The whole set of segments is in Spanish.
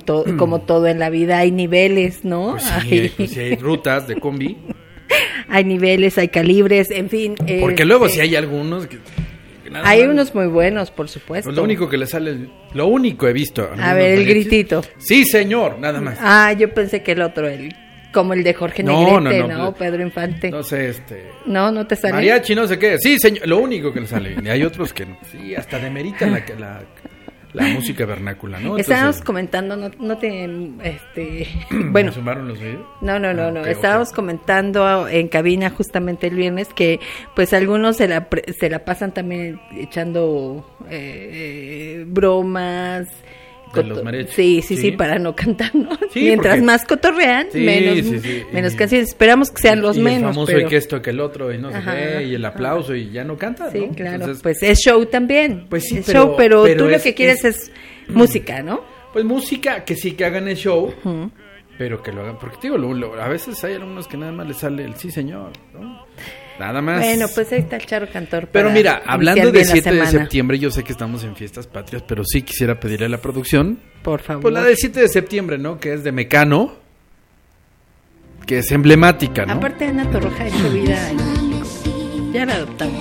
como todo en la vida, hay niveles, ¿no? Pues sí, hay rutas de combi. Hay niveles, hay calibres, en fin. Porque luego sí hay algunos que hay unos muy buenos, por supuesto. Pues lo único que le sale, lo único he visto. A ver, el gritito. Sí, señor, nada más. Yo pensé que el otro, como el de Jorge Negrete, ¿no? Pedro Infante. No sé, No te sale. Mariachi, no sé qué. Sí, señor, lo único que le sale. Y hay otros que sí, hasta demeritan la música vernácula, ¿no? Estábamos comentando, no tienen, bueno. ¿Me sumaron los videos? No. Estábamos comentando en cabina justamente el viernes que, pues, algunos se la pasan también echando bromas. De los mariachis. Sí, para no cantar, ¿no? Sí, mientras más cotorrean, menos canciones. Esperamos que sean los menos. El famoso y que esto, que el otro, y no sé qué, y el aplauso, y ya no cantan, sí, ¿no? Claro, entonces, pues es show también. Pues sí, pero tú lo que quieres es música, ¿no? Pues música, que sí que hagan el show, pero que lo hagan, porque te digo, a veces hay algunos que nada más les sale el sí señor, ¿no? Nada más. Bueno, pues ahí está el Charro Cantor. Pero mira, hablando de 7 de septiembre, yo sé que estamos en fiestas patrias, pero sí quisiera pedirle a la producción, por favor, pues la del 7 de septiembre, ¿no? Que es de Mecano, que es emblemática, ¿no? Aparte, Ana Torroja ha hecho vida en México. Ya la adoptamos.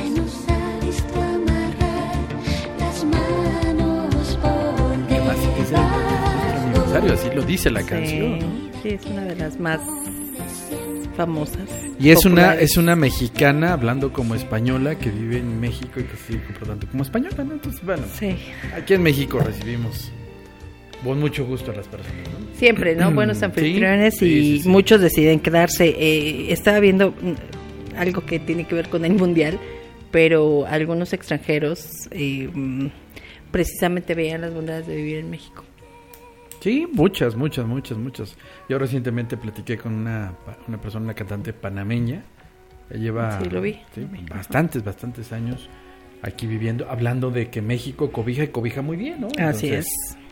Además, es el aniversario, así lo dice la canción. Sí, es una de las más famosas. Y es una mexicana hablando como española que vive en México y que sigue comportando como española, ¿no? Entonces, bueno, sí. Aquí en México recibimos con mucho gusto a las personas, ¿no? Siempre, ¿no? Buenos anfitriones y muchos deciden quedarse. Estaba viendo algo que tiene que ver con el Mundial, pero algunos extranjeros precisamente veían las bondades de vivir en México. Sí, muchas. Yo recientemente platiqué con una persona, una cantante panameña. Ella lleva sí, lo vi. Sí, bastantes años aquí viviendo, hablando de que México cobija muy bien, ¿no? Así es.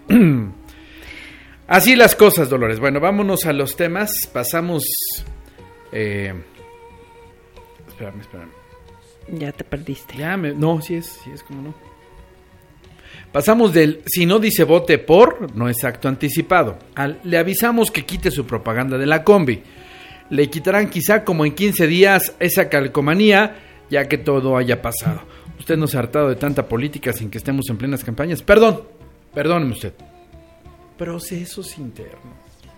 Así las cosas, Dolores. Bueno, vámonos a los temas. Pasamos... Espérame. Ya te perdiste. No, sí es como no. Pasamos del si no dice vote por, no es acto anticipado, le avisamos que quite su propaganda de la combi. Le quitarán quizá como en 15 días esa calcomanía, ya que todo haya pasado. Usted no se ha hartado de tanta política sin que estemos en plenas campañas. Perdóneme usted. Procesos internos.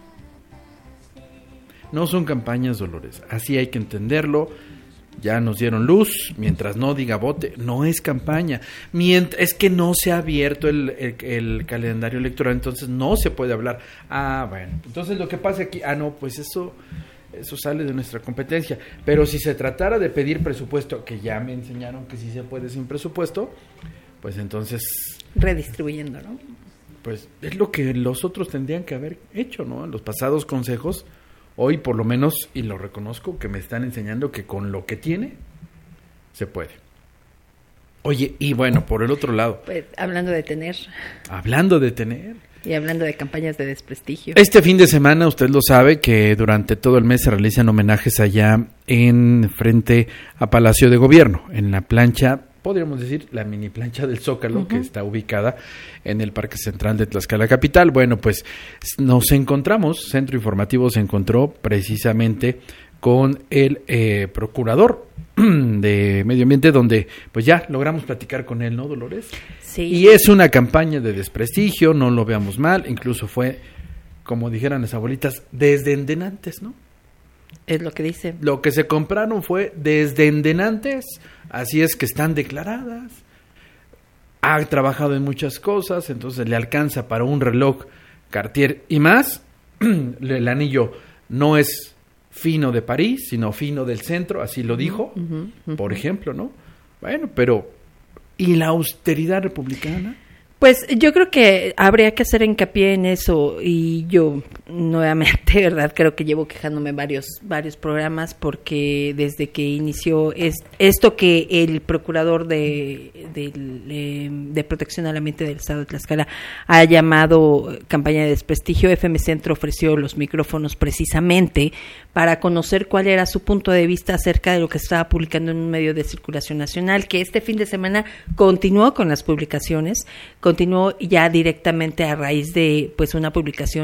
No son campañas, Dolores. Así hay que entenderlo. Ya nos dieron luz, mientras no diga vote, no es campaña. Es que no se ha abierto el calendario electoral, entonces no se puede hablar. Bueno, entonces lo que pasa aquí, no, pues eso sale de nuestra competencia. Pero si se tratara de pedir presupuesto, que ya me enseñaron que sí se puede sin presupuesto, pues entonces... Redistribuyendo, ¿no? Pues es lo que los otros tendrían que haber hecho, ¿no? En los pasados consejos... Hoy, por lo menos, y lo reconozco, que me están enseñando que con lo que tiene, se puede. Oye, y bueno, por el otro lado... Pues, hablando de tener... Y hablando de campañas de desprestigio. Este fin de semana, usted lo sabe, que durante todo el mes se realizan homenajes allá en frente a Palacio de Gobierno, en la plancha... podríamos decir, la mini plancha del Zócalo, que está ubicada en el Parque Central de Tlaxcala Capital. Bueno, pues nos encontramos, Centro Informativo se encontró precisamente con el procurador de Medio Ambiente, donde pues ya logramos platicar con él, ¿no, Dolores? Sí. Y es una campaña de desprestigio, no lo veamos mal, incluso fue, como dijeran las abuelitas, desdendenantes, ¿no? Es lo que dice. Lo que se compraron fue desdendenantes, así es que están declaradas. Ha trabajado en muchas cosas, entonces le alcanza para un reloj Cartier y más. El anillo no es fino de París, sino fino del centro, así lo dijo, por ejemplo, ¿no? Bueno, pero ¿y la austeridad republicana? Pues yo creo que habría que hacer hincapié en eso y yo nuevamente, ¿verdad? Creo que llevo quejándome varios programas porque desde que inició esto que el procurador de protección al ambiente del estado de Tlaxcala ha llamado campaña de desprestigio, FM Centro ofreció los micrófonos precisamente para conocer cuál era su punto de vista acerca de lo que estaba publicando en un medio de circulación nacional, que este fin de semana continuó con las publicaciones, continuó ya directamente a raíz de pues una publicación